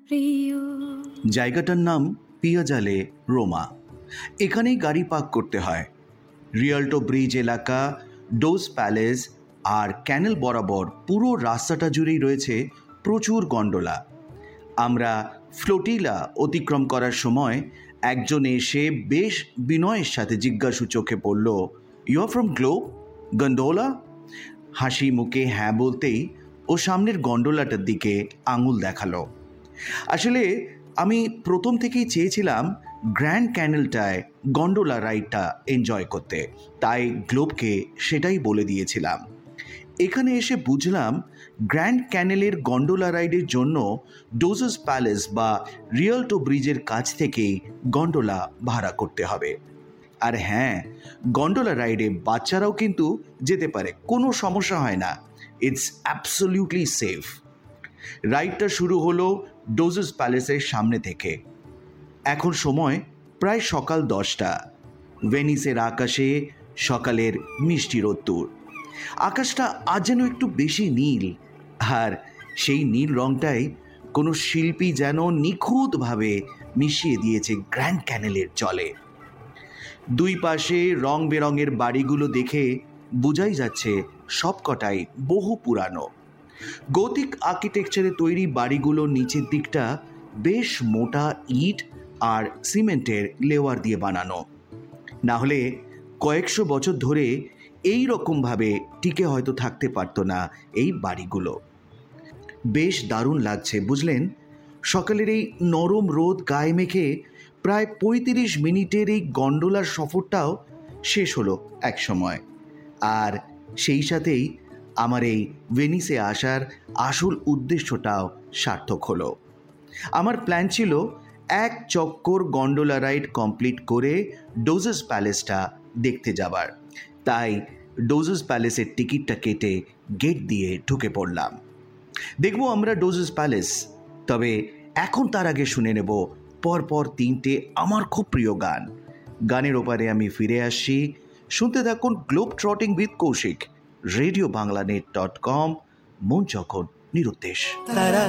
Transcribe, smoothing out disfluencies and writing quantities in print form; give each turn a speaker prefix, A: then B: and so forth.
A: জায়গাটার নাম পিয়াজালে, রোমা। এখানেই গাড়ি পার্ক করতে হয়। রিয়াল্টো ব্রিজ এলাকা, ডোজ প্যালেস আর ক্যানেল বরাবর পুরো রাস্তাটা জুড়েই রয়েছে প্রচুর গন্ডোলা। আমরা ফ্লোটিলা অতিক্রম করার সময় একজন এসে বেশ বিনয়ের সাথে জিজ্ঞাসু চোখে পড়ল, you are from globe gondola? হাসি মুখে হ্যাঁ বলতেই ও সামনের গন্ডোলাটার দিকে আঙুল দেখালো। আসলে আমি প্রথম থেকেই চেয়েছিলাম গ্র্যান্ড ক্যানেলটায় গন্ডোলা রাইডটা এনজয় করতে, তাই গ্লোবকে সেটাই বলে দিয়েছিলাম। এখানে এসে বুঝলাম গ্র্যান্ড ক্যানেলের গন্ডোলা রাইডের জন্য ডোজেস প্যালেস বা রিয়াল্টো ব্রিজের কাছ থেকেই গন্ডোলা ভাড়া করতে হবে। আর হ্যাঁ, গন্ডোলা রাইডে বাচ্চারাও কিন্তু যেতে পারে, কোনো সমস্যা হয় না। It's absolutely safe. রাইডটা শুরু হলো ডোজেস প্যালেসের সামনে থেকে। এখন সময় প্রায় সকাল 10টা। ভেনিসের আকাশে সকালের মিষ্টি রোদ্দুর। আকাশটা আজ যেন একটু বেশি নীল, আর সেই নীল রংটাই কোনো শিল্পী যেন নিখুঁতভাবে মিশিয়ে দিয়েছে গ্র্যান্ড ক্যানেলের জলে। দুই পাশে রং বেরঙের বাড়িগুলো দেখে বোঝাই যাচ্ছে সবকটাই বহু পুরানো। গথিক আর্কিটেকচারে তৈরি বাড়িগুলোর নিচের দিকটা বেশ মোটা ইট আর সিমেন্টের লেওয়ার দিয়ে বানানো। না হলে কয়েকশো বছর ধরে এই রকমভাবে টিকে হয়তো থাকতে পারতো না এই বাড়িগুলো। বেশ দারুণ লাগছে বুঝলেন। সকালের এই নরম রোদ গায়ে মেখে প্রায় 35 মিনিটের এই গন্ডোলার সফরটাও শেষ হলো এক সময়। আর সেই সাথেই আমার এই ভেনিসে আসার আসল উদ্দেশ্যটাও সার্থক হলো। আমার প্ল্যান ছিল এক চক্কর গন্ডোলা রাইড কমপ্লিট করে ডোজেস প্যালেসটা দেখতে যাবার। তাই ডোজেস প্যালেসের টিকিটটা কেটে গেট দিয়ে ঢুকে পড়লাম। দেখব আমরা ডোজেস প্যালেস। তবে এখন তার আগে শুনে নেব পরপর 3টে আমার খুব প্রিয় গান। গানের ওপারে আমি ফিরে আসছি। শুনতে থাকুন গ্লোব ট্রটিং উইথ কৌশিক, রেডিও বাংলানেট.com, মন যখন নিরুদ্দেশ।